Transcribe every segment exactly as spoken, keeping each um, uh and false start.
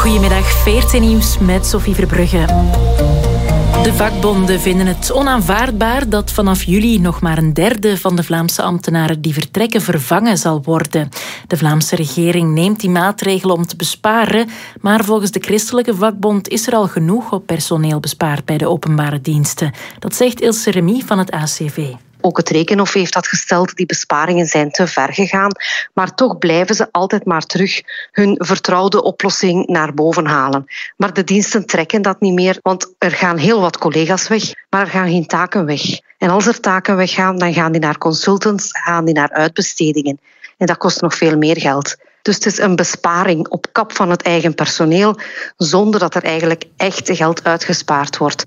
Goedemiddag, V R T Nieuws met Sophie Verbrugge. De vakbonden vinden het onaanvaardbaar dat vanaf juli nog maar een derde van de Vlaamse ambtenaren die vertrekken vervangen zal worden. De Vlaamse regering neemt die maatregel om te besparen, maar volgens de christelijke vakbond is er al genoeg op personeel bespaard bij de openbare diensten. Dat zegt Ilse Remy van het A C V. Ook het Rekenhof heeft dat gesteld, die besparingen zijn te ver gegaan. Maar toch blijven ze altijd maar terug hun vertrouwde oplossing naar boven halen. Maar de diensten trekken dat niet meer, want er gaan heel wat collega's weg, maar er gaan geen taken weg. En als er taken weggaan, dan gaan die naar consultants, gaan die naar uitbestedingen. En dat kost nog veel meer geld. Dus het is een besparing op kap van het eigen personeel, zonder dat er eigenlijk echt geld uitgespaard wordt.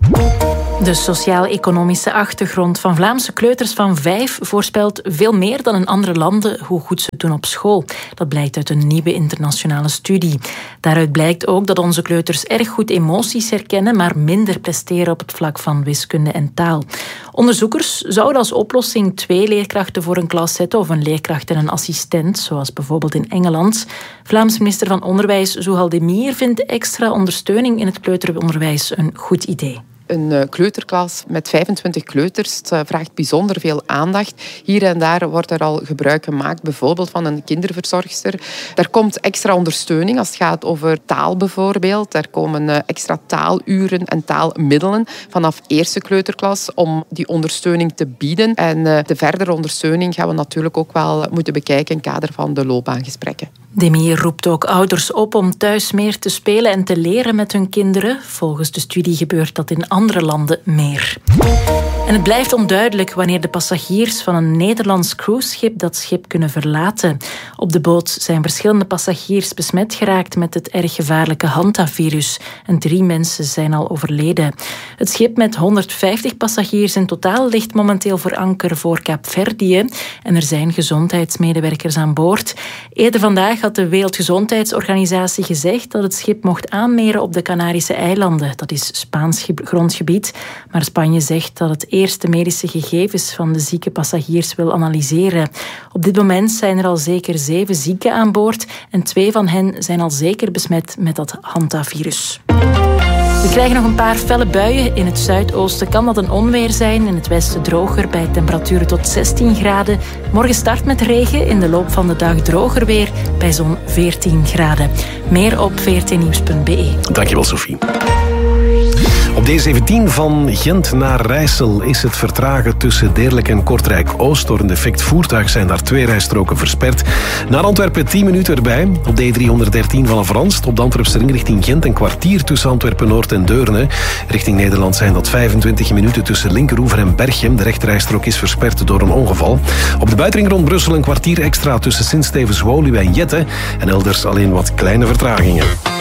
De sociaal-economische achtergrond van Vlaamse kleuters van vijf voorspelt veel meer dan in andere landen hoe goed ze het doen op school. Dat blijkt uit een nieuwe internationale studie. Daaruit blijkt ook dat onze kleuters erg goed emoties herkennen, maar minder presteren op het vlak van wiskunde en taal. Onderzoekers zouden als oplossing twee leerkrachten voor een klas zetten of een leerkracht en een assistent, zoals bijvoorbeeld in Engeland. Vlaams minister van Onderwijs Zuhal Demir vindt extra ondersteuning in het kleuteronderwijs een goed idee. Een kleuterklas met vijfentwintig kleuters vraagt bijzonder veel aandacht. Hier en daar wordt er al gebruik gemaakt, bijvoorbeeld van een kinderverzorgster. Er komt extra ondersteuning als het gaat over taal bijvoorbeeld. Er komen extra taaluren en taalmiddelen vanaf eerste kleuterklas om die ondersteuning te bieden. En de verdere ondersteuning gaan we natuurlijk ook wel moeten bekijken in het kader van de loopbaangesprekken. Demir roept ook ouders op om thuis meer te spelen en te leren met hun kinderen. Volgens de studie gebeurt dat in andere landen meer. En het blijft onduidelijk wanneer de passagiers van een Nederlands cruiseschip dat schip kunnen verlaten. Op de boot zijn verschillende passagiers besmet geraakt met het erg gevaarlijke hantavirus. En drie mensen zijn al overleden. Het schip met honderdvijftig passagiers in totaal ligt momenteel voor anker voor Kaapverdië. En er zijn gezondheidsmedewerkers aan boord. Eerder vandaag had de Wereldgezondheidsorganisatie gezegd dat het schip mocht aanmeren op de Canarische eilanden. Dat is Spaans grondgebied. Maar Spanje zegt dat het eerst de medische gegevens van de zieke passagiers wil analyseren. Op dit moment zijn er al zeker zeven zieken aan boord en twee van hen zijn al zeker besmet met dat hantavirus. We krijgen nog een paar felle buien. In het zuidoosten kan dat een onweer zijn. In het westen droger bij temperaturen tot zestien graden. Morgen start met regen. In de loop van de dag droger weer bij zo'n veertien graden. Meer op v r t nieuws punt b e. Dankjewel, Sophie. Op D zeventien van Gent naar Rijssel is het vertragen tussen Deerlijk en Kortrijk-Oost. Door een defect voertuig zijn daar twee rijstroken versperd. Naar Antwerpen tien minuten erbij. Op D driehonderddertien vanaf Ranst. Op de Antwerpse ring richting Gent een kwartier tussen Antwerpen-Noord en Deurne. Richting Nederland zijn dat vijfentwintig minuten tussen Linkeroever en Berchem. De rechterrijstrook is versperd door een ongeval. Op de buitenring rond Brussel een kwartier extra tussen Sint-Stevens-Woluwe en Jette. En elders alleen wat kleine vertragingen.